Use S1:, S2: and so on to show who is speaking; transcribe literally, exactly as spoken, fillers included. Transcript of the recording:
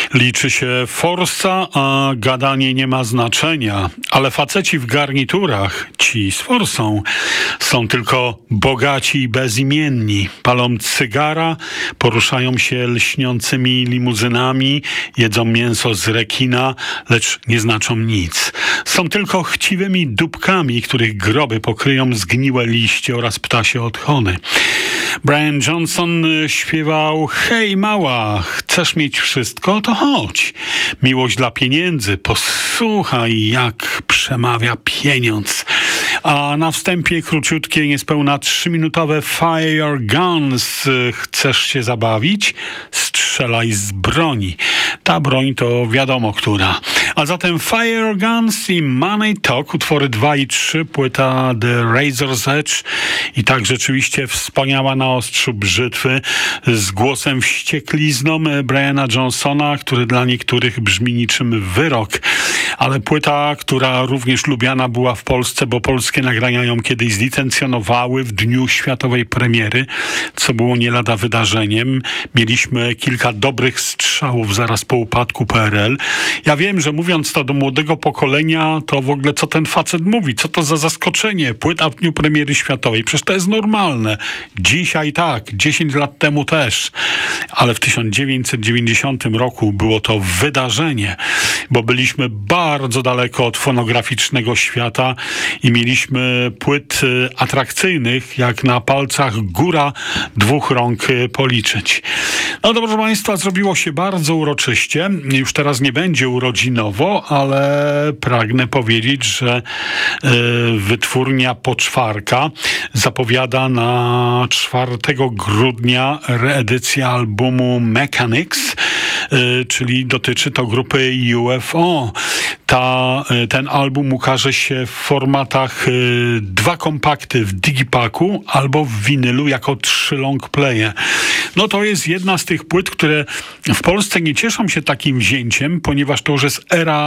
S1: Liczy się forsa, a gadanie nie ma znaczenia. Ale faceci w garniturach, ci z forsą, są tylko bogaci i bezimienni. Palą cygara, poruszają się lśniącymi limuzynami, jedzą mięso z rekina, lecz nie znaczą nic. Są tylko chciwymi dupkami, których groby pokryją zgniłe liście oraz ptasie odchody. Brian Johnson śpiewał: hej mała, chcesz mieć wszystko? To chodź. Miłość dla pieniędzy, posłuchaj jak przemawia pieniądz. A na wstępie króciutkie, niespełna trzyminutowe Fire Your Guns. Chcesz się zabawić? Strzelaj z broni. Ta broń to wiadomo która. A zatem Fire Your Guns i Money Talk, utwory dwa i trzy, płyta The Razor's Edge i tak rzeczywiście wspaniała na ostrzu brzytwy z głosem wścieklizną Briana Johnsona, który dla niektórych brzmi niczym wyrok. Ale płyta, która również lubiana była w Polsce, bo polskie nagrania ją kiedyś zlicencjonowały w dniu światowej premiery, co było nie lada wydarzeniem. Mieliśmy kilka dobrych strzałów zaraz po upadku P R L. Ja wiem, że mówiąc to do młodego pokolenia, to w ogóle co ten facet mówi? Co to za zaskoczenie? Płyta w dniu premiery światowej. Przecież to jest normalne. Dzisiaj tak, dziesięć lat temu też. Ale w tysiąc dziewięćset dziewięćdziesiątym roku było to wydarzenie, bo byliśmy bardzo daleko od fonograficznego świata i mieliśmy płyt atrakcyjnych, jak na palcach góra dwóch rąk policzyć. No to, proszę Państwa, zrobiło się bardzo uroczyście. Już teraz nie będzie urodzinowo, ale pragnę powiedzieć, że y, wytwórnia Poczwarka zapowiada na czwartego grudnia reedycję albumu Mechanics, y, czyli dotyczy to grupy U F O. Ta, ten album ukaże się w formatach y, dwa kompakty w digipacku albo w winylu jako trzy longplaye. No to jest jedna z tych płyt, które w Polsce nie cieszą się takim wzięciem, ponieważ to już jest era